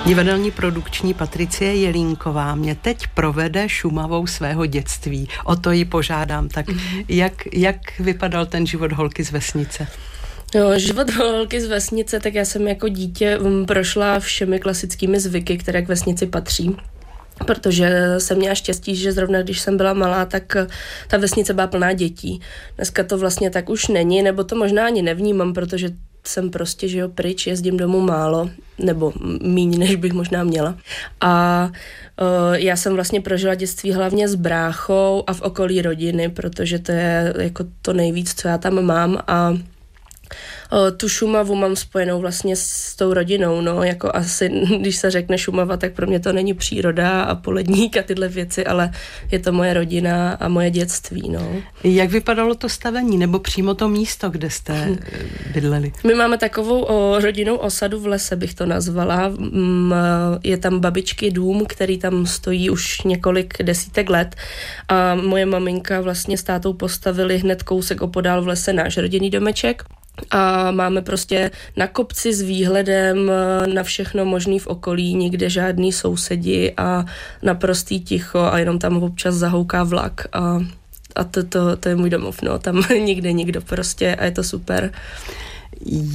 Divadelní produkční Patricie Jelínková mě teď provede Šumavou svého dětství. O to ji požádám. Tak jak vypadal ten život holky z vesnice? No, život holky z vesnice, tak já jsem jako dítě prošla všemi klasickými zvyky, které k vesnici patří. Protože jsem měla štěstí, že zrovna když jsem byla malá, tak ta vesnice byla plná dětí. Dneska to vlastně tak už není, nebo to možná ani nevnímám, protože jsem prostě, že jo, pryč, jezdím domů málo, nebo míň, než bych možná měla. A já jsem vlastně prožila dětství hlavně s bráchou a v okolí rodiny, protože to je jako to nejvíc, co já tam mám a tu Šumavu mám spojenou vlastně s tou rodinou, no, jako asi, když se řekne Šumava, tak pro mě to není příroda a poledník a tyhle věci, ale je to moje rodina a moje dětství, no. Jak vypadalo to stavení, nebo přímo to místo, kde jste bydleli? My máme takovou rodinnou osadu v lese, bych to nazvala. Je tam babičky dům, který tam stojí už několik desítek let a moje maminka vlastně s tátou postavili hned kousek opodál v lese náš rodinný domeček. A máme prostě na kopci s výhledem na všechno možný v okolí, nikde žádný sousedi a naprostý ticho a jenom tam občas zahouká vlak a to je můj domov, no, tam nikde nikdo prostě a je to super.